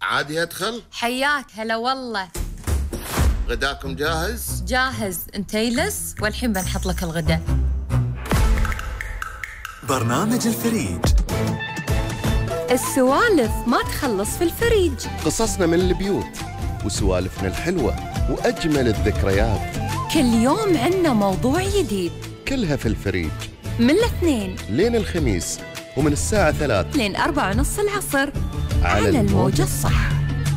عادي أدخل؟ حياك هلا والله. غداكم جاهز؟ جاهز، انت يلس والحين بنحط لك الغداء. برنامج الفريج. السوالف ما تخلص في الفريج. قصصنا من البيوت وسوالفنا الحلوة وأجمل الذكريات. كل يوم عنا موضوع جديد، كلها في الفريج من الاثنين لين الخميس، ومن الساعة 3 لين 4:30 العصر على الموجة الصح.